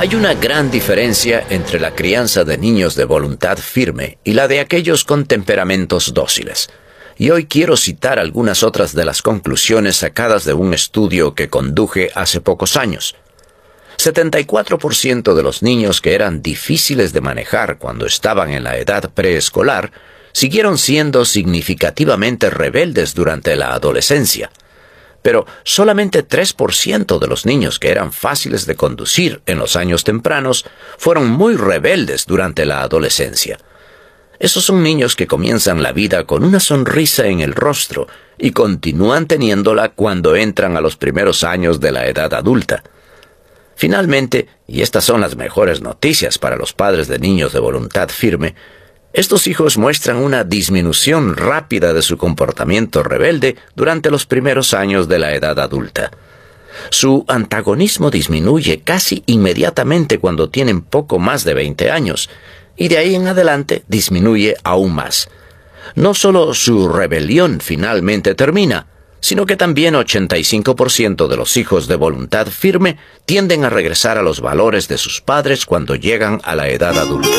Hay una gran diferencia entre la crianza de niños de voluntad firme y la de aquellos con temperamentos dóciles. Y hoy quiero citar algunas otras de las conclusiones sacadas de un estudio que conduje hace pocos años. 74% de los niños que eran difíciles de manejar cuando estaban en la edad preescolar siguieron siendo significativamente rebeldes durante la adolescencia. Pero solamente 3% de los niños que eran fáciles de conducir en los años tempranos fueron muy rebeldes durante la adolescencia. Esos son niños que comienzan la vida con una sonrisa en el rostro y continúan teniéndola cuando entran a los primeros años de la edad adulta. Finalmente, y estas son las mejores noticias para los padres de niños de voluntad firme, estos hijos muestran una disminución rápida de su comportamiento rebelde durante los primeros años de la edad adulta. Su antagonismo disminuye casi inmediatamente cuando tienen poco más de 20 años, y de ahí en adelante disminuye aún más. No solo su rebelión finalmente termina, sino que también 85% de los hijos de voluntad firme tienden a regresar a los valores de sus padres cuando llegan a la edad adulta.